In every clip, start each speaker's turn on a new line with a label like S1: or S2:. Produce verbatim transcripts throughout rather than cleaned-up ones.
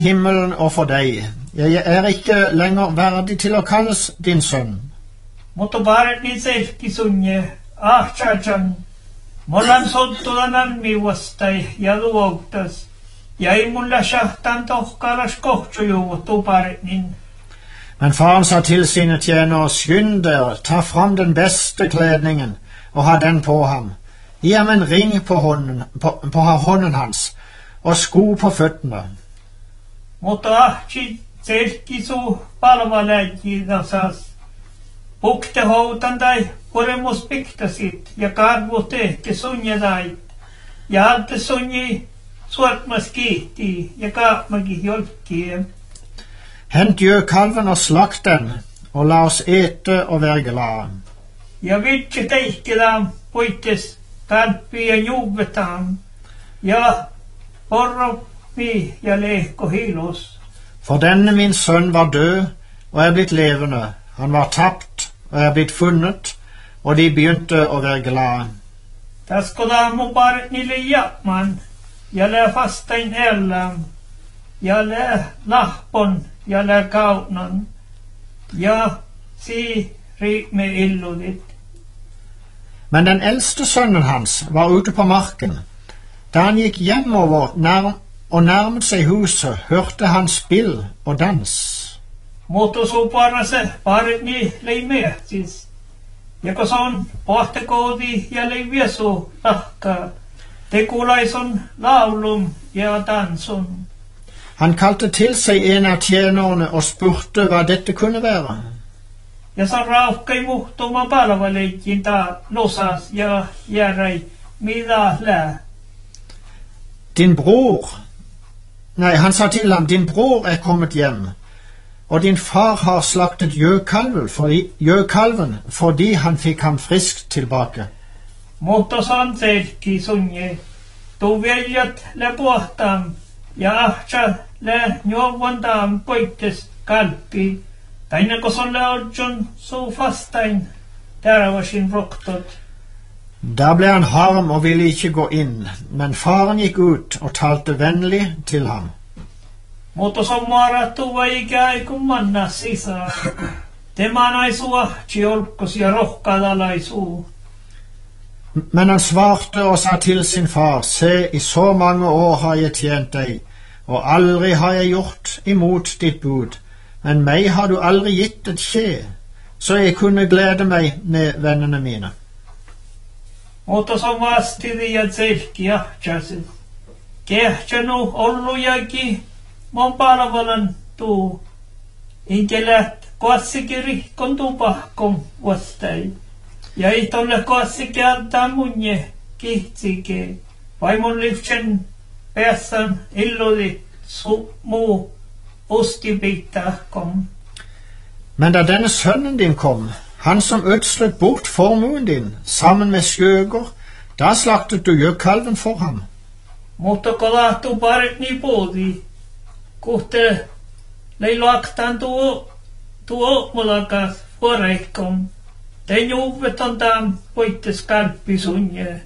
S1: himmelen og for deg. Jeg er ikke lenger verdig til å kalles din sønn.
S2: Mutta paremmin selkisunje, ahchajan, molan sottulan miuastai ja luoktas, ja ei mulla shahtan tohkalas kohtsujuvutu paremmin.
S1: Men faren sa til sine tjenere, skynd dere, ta fram den beste kledningen og ha den på ham. Gi ham en ring på hånden, på, på hånden hans, og sko på føttene.
S2: Mutta ahchi selkisu palvaläji dasas. Pukte houtan tai puremus piktasit ja karvu tehke sunjadait. Ja hadde sunji suortmas kiihti ja kaapmagi jolkkien.
S1: Hent gjøkalven og slakt den, og la oss ete og være glade.
S2: Ja vitsi teihkelam puittes kalppi ja juvetam. Ja porroppi ja lehko hilos.
S1: For denne min sønn var død og er blitt levende. Han var tapt og er blitt funnet, og de begynte å være glade.
S2: Taskodamu parnille japman, ja lä fastain ellam, ja lä lahpon, ja lä kautnan, ja si riikme illudit.
S1: Men den eldste sønnen hans var ute på marken. Da han gikk hjemover nærm og nærmet seg huset, hørte han spill og dans.
S2: Mutta suparase parni leimehtis. Ja kun on pohtekoodi ja leiviesu lahka, tekulaison laulun ja tansun.
S1: Han kalte til seg en av tjenerne og spurte hva dette kunne være.
S2: Ja sa raukkai muhtuma palvaleijin ta losas ja järai mida lää.
S1: Din bror, nei, han sa til ham, din bror er kommet hjem, og din far har slaktet gjøkalven fordi, gjøkalven fordi han fikk ham friskt tilbake.
S2: Mutta san selki sunje, tu veljat le pohtam, ja ahtsa le njovandam poittes kalppi, tainako son le odjon so fastain, teravasin roktot.
S1: Da ble han harm og ville ikke gå inn, men faren gikk ut og talte vennlig til ham.
S2: Mutta sommara tuva ikää kun manna sisään. Temanaisua, tjolkos ja rohkadalaisuu.
S1: Men han svarte og sa til sin far, se, i så mange år har jeg tjent deg, og aldri har jeg gjort imot ditt bud, men meg har du aldri gitt et skje, så jeg kunne glede meg med vennene mine.
S2: Mutta som vastidi ja tselki jahtsasit. Kehtsänu ollujakin mon palvelan tuu. Inkelät koassikin rihkon tupahkon vastai. Ja ei tolle koassikin antaa munje kihtsike. Vaimon livtsen päässän illudi su muu ustipitahkom.
S1: Men da denne sønnen din kom, han som ødslet bort formuen din, sammen med skjøger, da slaktet du gjøkalven for ham.
S2: Mutta kolahtu parni puudi, kuhte leilaktan tuo tuo mulakas foreikkom. Den juvet on tam poittes kalppi sunje.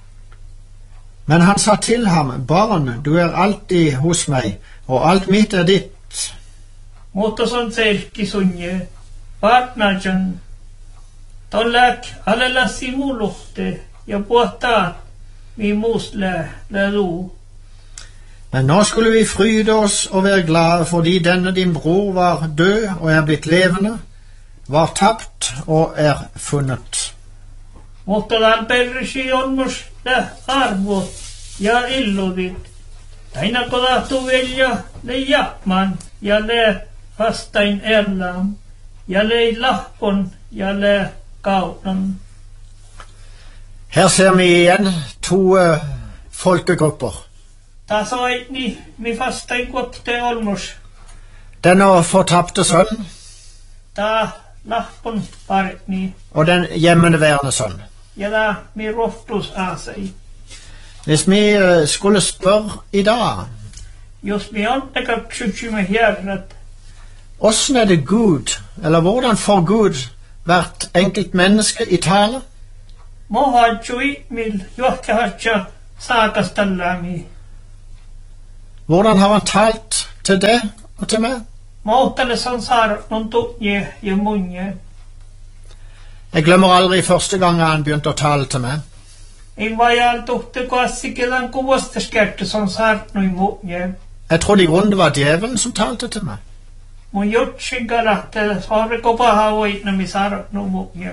S1: Men han sa til ham, barn, du er alltid hos meg, og alt mitt er ditt.
S2: Mutta son selki sunje, partnajan. Tollak alella simuluhte ja puhtaat vi musle lelu.
S1: Men nå skulle vi fryde oss og være glade fordi denne din bror var død og er blitt levende, var tapt og er funnet.
S2: Mutta lan persi on musta arvot ja illudit. Taina kodahtu velja le japman ja le fastain erlam ja le lahpon ja le kaunan.
S1: Her ser vi igjen to uh, folkegrupper.
S2: Ta soitni mi fastain kuopte olmos.
S1: Denne fortapte sønn
S2: Ta lahpon parni.
S1: og den hjemmeværende sønn.
S2: Ja da mi roftus asei.
S1: Hvis vi uh, skulle spørre i dag,
S2: Jos mi on eka ksyksimme herrat,
S1: hvordan er det Gud, eller hvordan får Gud hvert enkelt menneske i tale?
S2: mohatsui mil johtahatsa saakastallami.
S1: Hvordan har han talt til det og til meg.
S2: Måttale som sar noen tukje i munje.
S1: Jeg glemmer aldri første gang han begynte å tale til meg.
S2: En var jeg tukte klassikelan kovaste skerte som sar noen munje.
S1: Jeg trodde i grunnen det var djevelen som talte til meg.
S2: Mun gjort skikkert at det svarer på havøy når vi sar noen munje.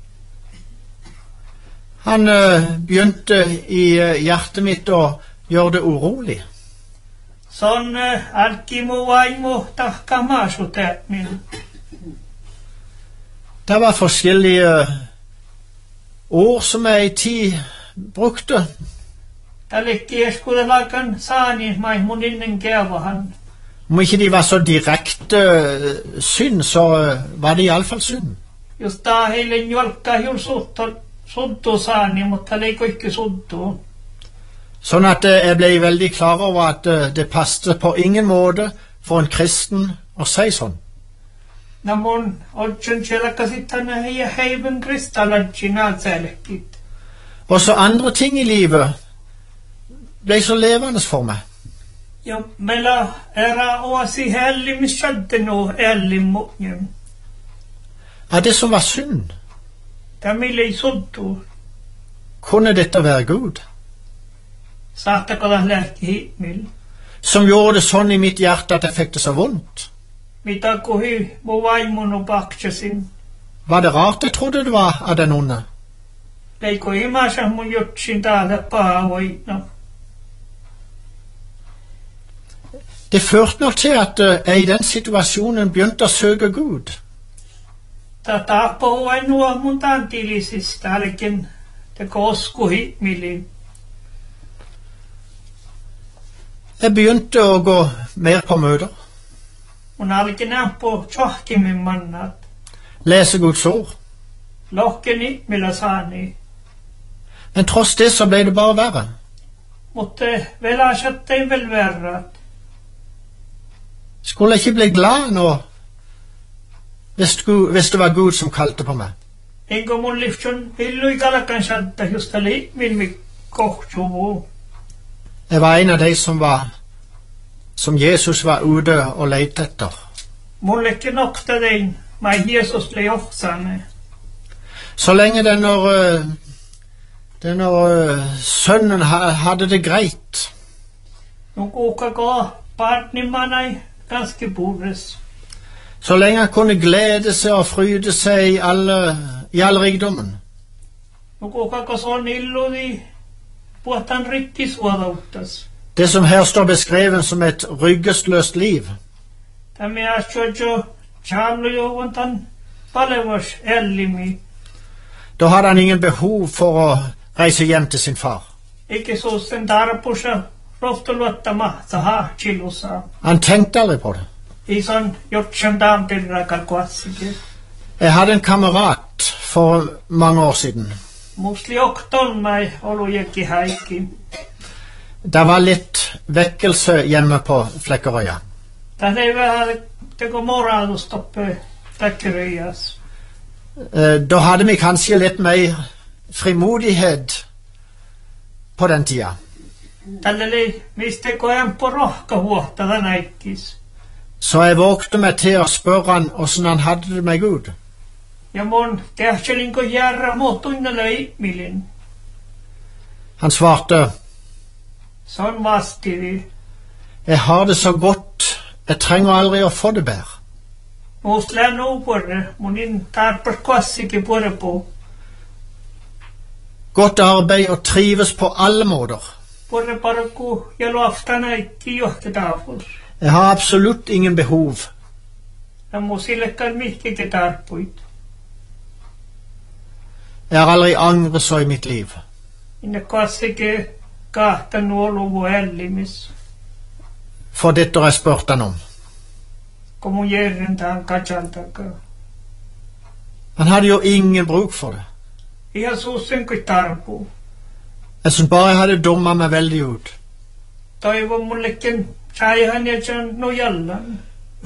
S1: Han uh, begynte i uh, hjertet mitt å gjøre det urolig.
S2: Sånn uh, alkimo vaimo takka masjotet min.
S1: Det var forskjellige uh, ord som jeg i tid brukte.
S2: Talikki jeg skulle lagan sani mai mun innen gava han.
S1: Om ikke de var så direkte uh, synd, så uh, var det i alle fall synd.
S2: Just da hele njolka hjul sottal soddo sani, mutta leiko ikke soddo.
S1: Sånn at uh, jeg ble veldig klar over at uh, det passte på ingen måte for en kristen å si sånn.
S2: Namon olchen chelaka sittana heia heiben kristalantsin alselekit.
S1: Også andre ting i livet ble så levende for meg.
S2: Ja, mela era oasi helli misjadden og elli mu'njem.
S1: Ja, det som var synd,
S2: Tamile soddo.
S1: kunne dette være Gud,
S2: Sahta kodah lärki hitmil.
S1: som gjorde det sånn i mitt hjerte at jeg fikk det så vondt.
S2: Mitä kohi mu vaimon og bakchasin.
S1: Var det rart jeg trodde det var av den onde?
S2: Leiko imasa mun jotsin täällä paavoina.
S1: Det førte nok til at uh, jeg i den situasjonen begynte å søke Gud.
S2: Tätä pohua nuo mun tantilisista, älken te kosku hitmilin.
S1: Jeg begynte å gå mer på møter,
S2: Mun alkin på tjohkimin mannat.
S1: lese Guds ord.
S2: Lohken hitmillä saani.
S1: Men tross det så ble det bare verre.
S2: Mutta velasattein vel verrat.
S1: Skulle jeg ikke bli glad nå hvis, Gud, hvis det var Gud som kalte på meg?
S2: Enko mun livtjon hillui kalakan satta just ali hitmil mi kohtsuvu.
S1: Jeg var en av de som var som Jesus var ute og lette etter.
S2: Mulle ikke nokta dein, mai Jesus ble ohtsane.
S1: Så lenge denne, uh, denne uh, sønnen ha, hadde det greit,
S2: Nuk uka gå partnimanai ganske bores.
S1: så lenge han kunne glede seg og fryde seg i alle, i all rikdommen,
S2: Nuk uka gå sånn illudi puhutaan rikkisuodauttas.
S1: det som her står beskrevet som et ryggesløst liv,
S2: Tämä asjojo challu jouvantan palevas ellimi.
S1: da hadde han ingen behov for å reise hjem til sin far.
S2: Ikke suusten tarpusa roftuluottama saha chilusa.
S1: Han tenkte aldri på det.
S2: Ison jotsan dampirra kalkuassike.
S1: Jeg hadde en kamerat for mange år siden.
S2: Musli okton mai olujekki haikki.
S1: Det var litt vekkelse hjemme på Flekkerøya.
S2: Tähän ei vähän teko moralustoppe täkkyröjas.
S1: Eh, Da hadde vi kanskje litt mer frimodighet på den tida.
S2: Tälle oli misteko empo rohka huohta tänäikkis.
S1: Så jeg vågte meg til å spørre han hvordan han hadde det med Gud.
S2: Ja mun kähtselinko järra muuttunnella ihmilin.
S1: Han svarte,
S2: Se on vastivi.
S1: jeg har det så godt, jeg trenger aldri å få det bedre.
S2: Muust läännu puolelle, mun in tarpas klassikin puolelle puu.
S1: Godt arbeid og trives på alle måter.
S2: Puolelle parkku ja luoftana ikki johtetaafus.
S1: Jeg har absolutt ingen behov.
S2: Ja mun sillekaan mihkike tarpuit.
S1: Jeg har aldri angret så i mitt liv.
S2: Inne klassikin kahta nuoluvu ellimis.
S1: For dette har jeg spurt han om.
S2: Kun mun järjentään katsaltakaan.
S1: Han hadde jo ingen bruk for det.
S2: Ihan suussen kuin tarpuu.
S1: Jeg synes bare jeg hadde dummet meg veldig ut.
S2: Toivon mullekin saihan ja sen nojallan.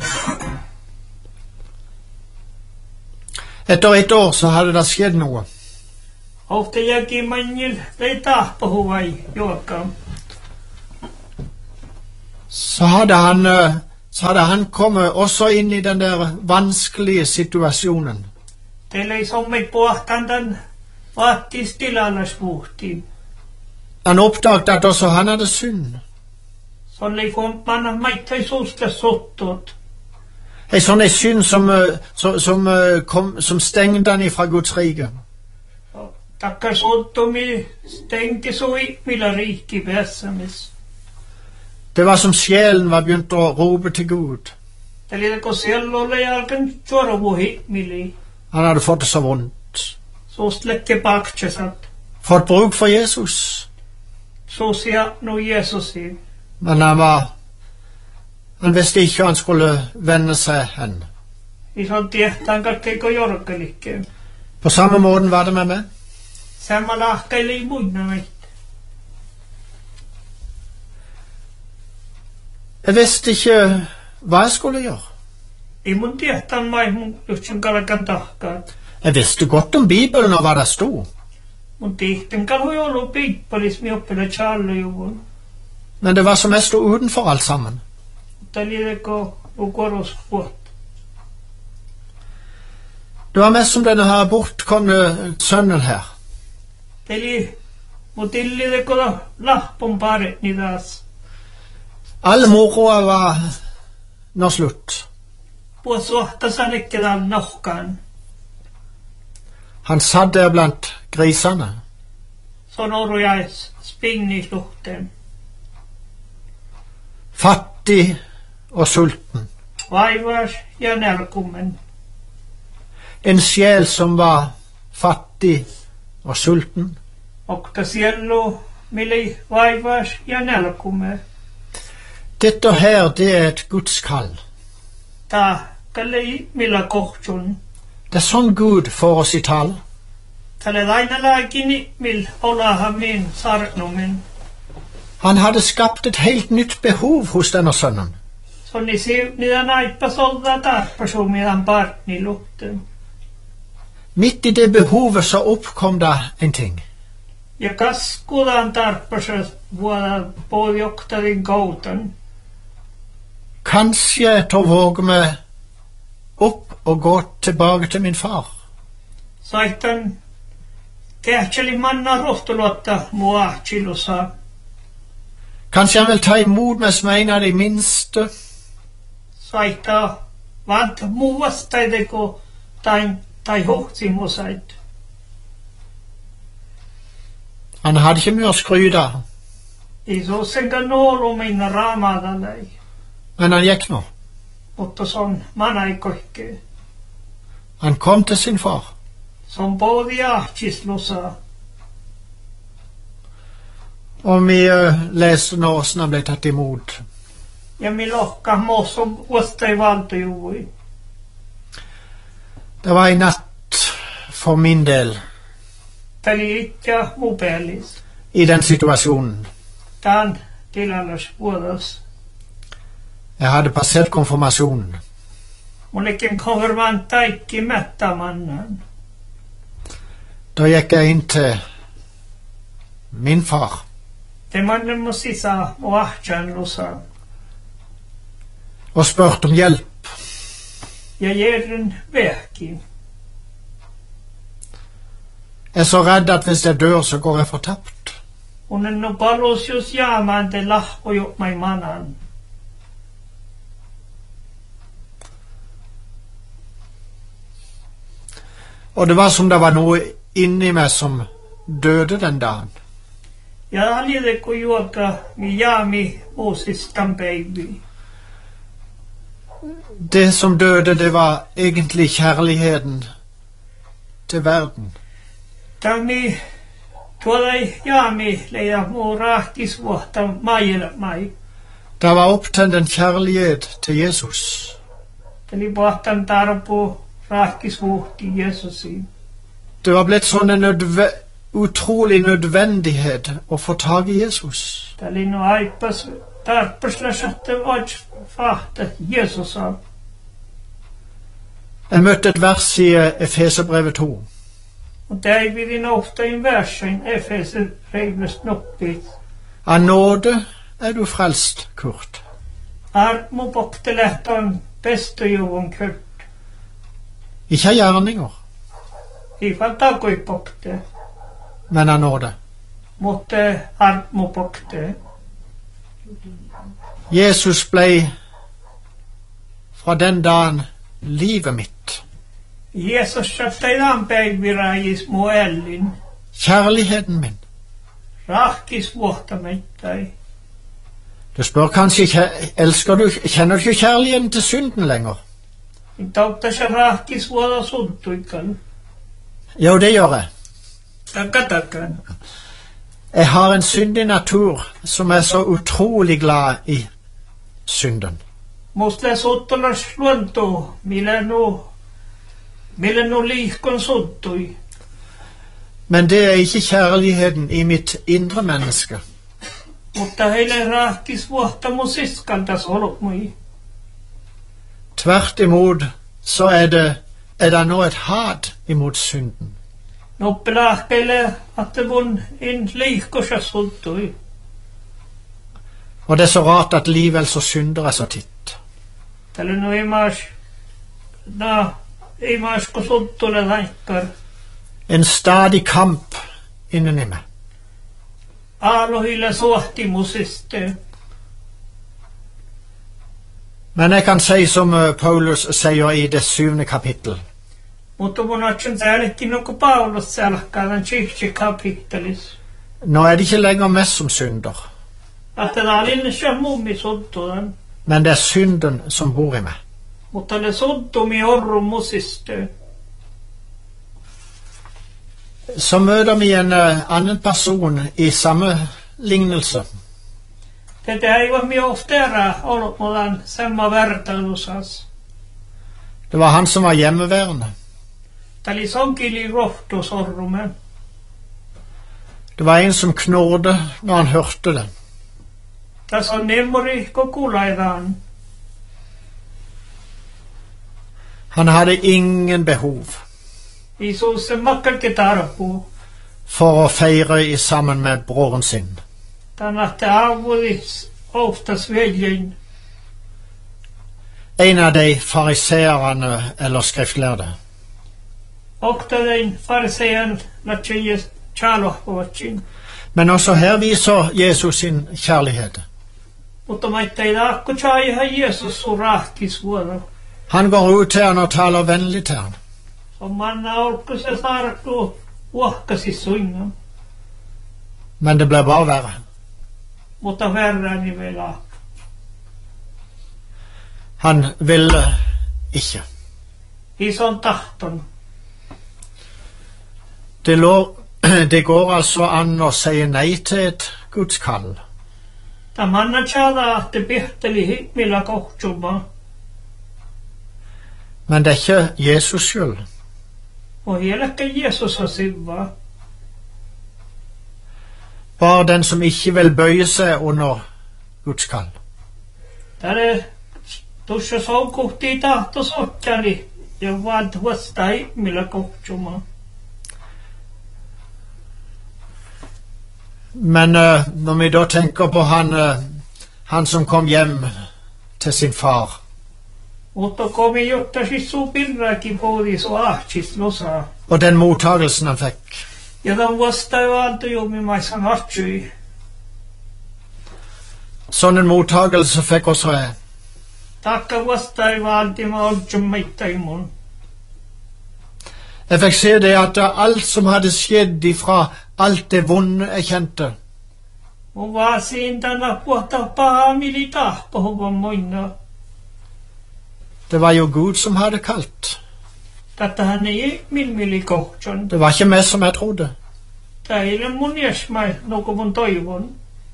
S1: Etter et år så hadde det skjedd noe.
S2: Ofte jäki manjil ei tahpohuvai juokkaan.
S1: Så hadde han uh, så hadde han kommet også inn i den der vanskelige situasjonen.
S2: Det oli sommi pohtandan vaattis tilallaspuhtiin.
S1: Han oppdaget at også han hadde synd.
S2: Se oli fumpana maittai suusta sottot.
S1: En sånn en synd som, som, som, kom, som stengte han ifra Guds rike.
S2: Takkar sottumi stengti sui milla rikki päässämis.
S1: Det var som sjelen var begynt å rope til Gud.
S2: Det lider ko sellolle jalkan chorovuhi mili.
S1: Han hadde fått det så vondt.
S2: Så slekke bakchesat.
S1: Fått bruk for Jesus.
S2: Så sier no Jesus i.
S1: Men han var han visste ikke han skulle vende seg hen.
S2: I sånn tiehtaan kaikkeiko jorkkelikke.
S1: På samme måten var det med meg.
S2: Samma lahkaili i muina meit.
S1: Jeg visste ikke hva jeg skulle gjøre.
S2: I mun tiehtaan mai mun juhtsin kalkan tahkaat.
S1: Jeg visste godt om Bibelen og hva det stod.
S2: Mun tihten kalhui olu piippalis mi oppila tjallujuvun.
S1: Men det var som jeg stod utenfor alt sammen.
S2: Mutta liideko ukoros vuot.
S1: Det var mest som denne her bortkomne sønnen her.
S2: Eli mutta liideko da lahpon paret nidas.
S1: Alle moroa var nå slutt.
S2: Puo suhta sanekke dal nahkaan.
S1: Han satt der blant grisene.
S2: Så noru jäi spinni luhteen.
S1: Fattig og sulten.
S2: Vaivas ja nälkummen.
S1: En sjel som var fattig og sulten.
S2: Okta siellu mili vaivas ja nälkumme.
S1: Dette her, det er et Guds kall.
S2: Ta kalli milla kohtsun.
S1: Det er sånn Gud får oss i tale.
S2: Tälle aina laakini mil olaha min sarnumen.
S1: Han hadde skapt et helt nytt behov hos denne sønnen.
S2: Så ni ser niiden aippa solda tarppasu midan partni luhteen.
S1: Midt i det behovet så oppkom det en ting.
S2: Ja kaskudan tarppasa vuoda pohjoktadin kautan.
S1: Kanskje jeg tør våge meg opp og gå tilbake til min far.
S2: Saitan kähtseli manna rohtuluotta mua chilusa.
S1: Kanskje han vil ta imot meg som en av de minste.
S2: Saita vant muastaideko tain tai hohtsimosait.
S1: Han hadde ikke mye å skryte av,
S2: I så senka nolo minna raamadalai.
S1: men han gikk nå.
S2: Mutta son manaikoikke.
S1: Han kom til sin far.
S2: Son både jahtsislusa.
S1: Og vi uh, leste nå hvordan han ble tatt imot.
S2: Ja mi lohka mosom uostai valtojuvui.
S1: Det var en natt for min del
S2: Tali itja mupelis.
S1: i den situasjonen.
S2: Tan tilallas vuodas.
S1: Jeg hadde passert konfirmasjonen.
S2: Mullekin konfirmant taikki mättämannan.
S1: Da gikk jeg inn til min far.
S2: Te mannen må sisa muahtjan lusa.
S1: Og spurte om hjelp.
S2: Ja jeren vehki.
S1: Jeg er så redd at hvis jeg dør så går jeg fortapt.
S2: Unen no palus jos jaamaan te lahpoju mai manan.
S1: Og det var som det var noe inni meg som døde den dagen.
S2: Ja aliedeko juoka mi jaami uusistan baby.
S1: Det som døde, det var egentlig kjærligheten til verden.
S2: Tami tuolai jaami leija muu rahtis vuotta maijella mai.
S1: Det var opptent en kjærlighet til Jesus.
S2: Eli vuottan tarpu rahtis vuotti Jesusi.
S1: Det var blitt sånn en nødve utrolig nødvendighet å få tag i Jesus.
S2: Eli no aippas tarppaslassatte vats fahta Jesusa.
S1: Jeg møtte et vers i Efeserbrevet to.
S2: Og der vil vi ofte i versen Efeser reivlest noppit.
S1: Av nåde er du frelst, Kurt.
S2: armo bokte lähtan pestojuon kört.
S1: Ikke av gjerninger,
S2: Ifall takoi bokte,
S1: men av nåde.
S2: mutta armo bokte.
S1: Jesus ble fra den dagen livet mitt.
S2: Jesus sattei päivirajis muellin.
S1: Kjærligheten min.
S2: Rahkis vuotamettai.
S1: Du spør kanskje, kjæ- elsker du, kjenner du ikke kjærligheten til synden lenger?
S2: Tautta se rahkis vuoda suntuikan.
S1: Jo, det gjør jeg.
S2: Takatakan.
S1: Jeg har en syndig natur som er så utrolig glad i synden.
S2: Musta suttulas luonto, millä nu, millä nu liikon suttui.
S1: Men det er ikke kjærligheten i mitt indre menneske.
S2: Mutta heille rahkis vuotta mun siskaltas olmui.
S1: Tvert imot så er det, er det nå et hat imot synden.
S2: Noppelahkeille at mun in liikossa suttui.
S1: Og det er så rart at livet så synder jeg så titt.
S2: Tällä no imas, na, imas kun suttule laikkar.
S1: En stadig kamp innen i meg.
S2: Aalohille suohtimusiste.
S1: Men jeg kan si som eh, Paulus sier i det syvende kapittel.
S2: Mutta mun atsen täällekin onko Paulus selkkaan tsihti kapittelis.
S1: Nå er det ikke lenger meg som synder,
S2: Että tää oli se mummi suttudan.
S1: men det er synden som bor i meg.
S2: Mutta ne suttumi orru musiste.
S1: Så møter vi en eh, annen person i samme lignelse.
S2: Tätä ei voi mi oftera ollut mulan samma vertailusas.
S1: Det var han som var hjemmeværende.
S2: Tää oli sonkili rohtusorrumen.
S1: Det var en som knurrede når han hørte det.
S2: Tässä on nemori kokulaidaan.
S1: Han hadde ingen behov
S2: Isus makkalki tarpuu.
S1: for å feire i sammen med broren sin.
S2: Tän att avudis oftas veljen.
S1: En av de fariseerne eller skriftlærde.
S2: Oktadein farisean latjes chalohpovatsin.
S1: Men også her viser Jesus sin kjærlighet.
S2: Mutta maitta ei daakko chaiha Jeesus surahkis vuoda.
S1: Han går ut til han og taler vennlig til han.
S2: Som manna olko se saartu uohkasi suingan.
S1: Men det ble bare verre.
S2: Mutta verrani vielä.
S1: Han ville ikke.
S2: Ison tahton.
S1: Det, lå, det går altså an å si nei til et Guds kall.
S2: Ta manna chada ahte pihteli himmillä kohtsumaan.
S1: Men det er ikke Jesus skyld.
S2: Og hielekkä Jeesus har sivaa.
S1: Bare den som ikke vil bøye seg under Guds kall.
S2: Tälle tuossa soukuhtii tahto sokkali ja vaan tuosta himmillä kohtsumaan.
S1: Men uh, når vi da tenker på han, uh, han som kom hjem til sin far,
S2: Mutta komi jotta siis suu pirraakin pohdis o ahtis losaa.
S1: og den mottagelsen han fikk,
S2: Ja tämän vastaan valtu juomimaisan ahtsui.
S1: sånn en mottagelse fikk også jeg.
S2: Takka vastaan valtima oltsummittaimun.
S1: Jeg fikk se det at alt som hadde skjedd ifra alt det vonde jeg kjente,
S2: Mun vaan siintana puhta pahaa mili tahpohuvan moina.
S1: det var jo Gud som hadde kalt.
S2: Tätähän ei milmili kohtson.
S1: Det var ikke meg som jeg trodde.
S2: Tää ei ole mun jesmai, nuku mun toivon.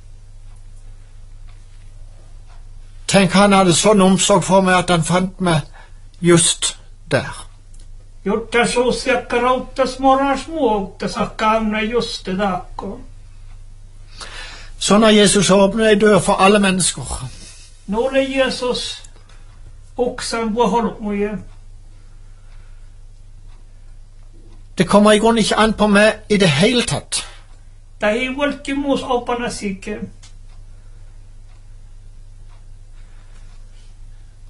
S1: Tenk, han hadde sånn omsorg for meg at han fant meg just der.
S2: Jotta suusiakka routtas moras muokta sakka anna just det dakko.
S1: Sånn har Jesus åpnet ei dør for alle mennesker.
S2: Nulle Jesus oksan vuoholmuja.
S1: Det kommer i grunnen ikke an på meg i det hele tatt.
S2: Tää ei volki muus opana sikke.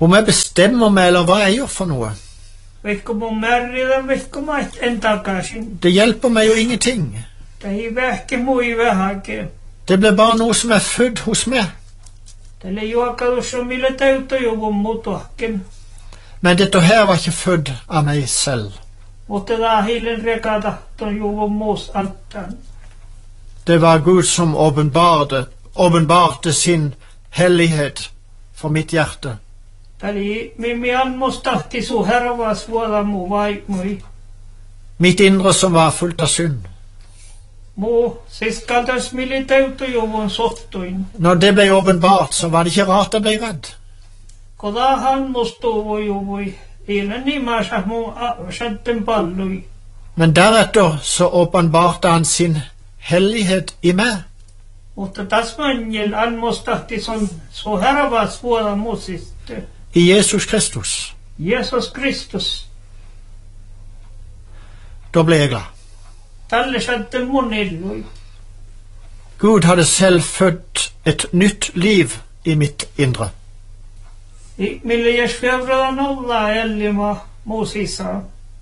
S1: Om jeg bestemmer meg, eller hva jeg gjør for noe.
S2: Vaikka mun märrillä, vaikka mait en takaisin.
S1: Det hjelper meg jo ingenting.
S2: Det ei vähke mui vähäke.
S1: Det blir bare noe som er født hos meg.
S2: Tälle juokkalussa mille täyttä juvun mutuakken.
S1: Men dette her var ikke født av meg selv.
S2: Mutta tää hiilen rekata ton juvun muus alttan.
S1: Det var Gud som åpenbarte, åpenbarte sin hellighet for mitt hjerte.
S2: Täli mimmi anmostahti su hervas vuoda mu vaikmui.
S1: Mitt indre som var fullt av synd.
S2: Mu siskaltas mille täyttä juvun sottuin.
S1: Når det ble åpenbart, så var det ikke rart jeg ble redd.
S2: Koda han mustu juvui. Ilen nimasa mu sätten pallui.
S1: Men deretter så åpenbarte han sin hellighet i meg.
S2: Mutta tasmanjel anmostahti son su hervas vuoda musiste.
S1: I Jesus Kristus.
S2: Jesus Kristus.
S1: Da ble jeg glad.
S2: Tälle sätten mun illui.
S1: Gud hadde selv født et nytt liv i mitt indre.
S2: I mille jes fevradan olla ellima muusissa.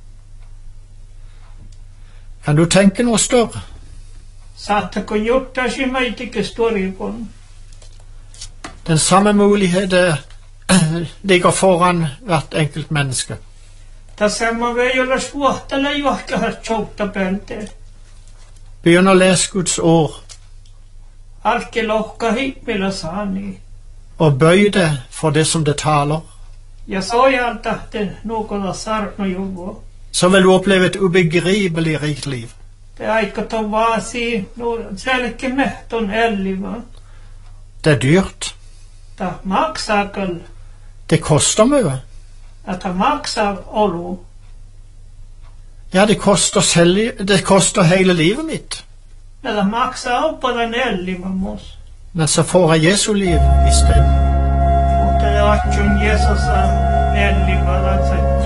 S1: Kan du tenke noe større?
S2: Saatteko juttasi meitikke storipon?
S1: Den samme mulighet ligger foran hvert enkelt menneske.
S2: Tässä mä vei olla suohtele juohkahat choukta pente.
S1: Begynn å lese Guds ord,
S2: Alke lohka himmillä saani.
S1: og bøy deg for det som det taler.
S2: Ja sojaltahten nuukolla sarnojuvo.
S1: Så vil du oppleve et ubegripelig rikt liv.
S2: Te aika ton vaasi nu selke mehton ellima.
S1: Det er dyrt.
S2: Ta maksakal.
S1: Det koster mye.
S2: Että maksaa olu.
S1: Ja, det koster, selv, det koster hele livet mitt.
S2: Että maksaa oppadan ellima mus.
S1: Men så får jeg Jesu liv i stedet.
S2: Mutta det on Jeesus ellima.